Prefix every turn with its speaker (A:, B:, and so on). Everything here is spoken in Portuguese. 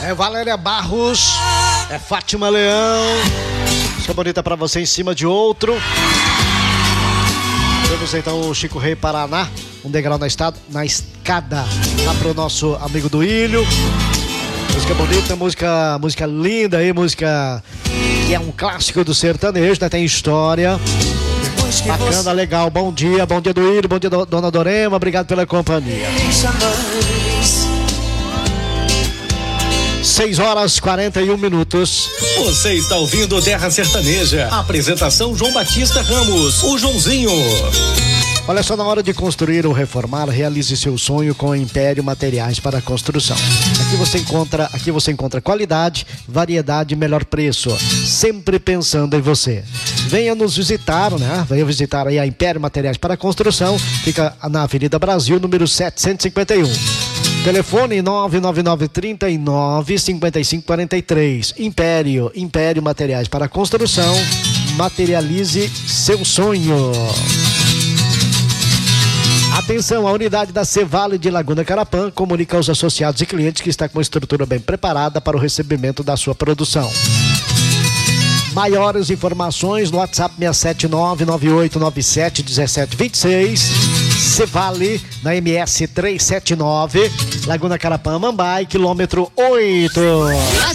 A: É Valéria Barros, é Fátima Leão. Música bonita pra você, Em Cima de Outro. Temos então o Chico Rei Paraná, Um Degrau na Escada, lá pro nosso amigo do Ilho. Música bonita, música linda aí, música que é um clássico do sertanejo, né? Tem história. Bacana, legal. Bom dia do Ilho, bom dia dona Dorema, obrigado pela companhia. 6h41.
B: Você está ouvindo Terra Sertaneja. Apresentação João Batista Ramos, o Joãozinho.
A: Olha só, na hora de construir ou reformar, realize seu sonho com a Império Materiais para Construção. Aqui você encontra qualidade, variedade e melhor preço, sempre pensando em você. Venha nos visitar, né? Venha visitar aí a Império Materiais para Construção, fica na Avenida Brasil, número 751. Telefone 999-39-5543. Império Materiais para Construção. Materialize seu sonho. Atenção, a unidade da Cevale de Laguna Carapã comunica aos associados e clientes que está com uma estrutura bem preparada para o recebimento da sua produção. Maiores informações no WhatsApp 67998971726. Cevale na MS 379, Laguna Carapã, Mambai, quilômetro 8.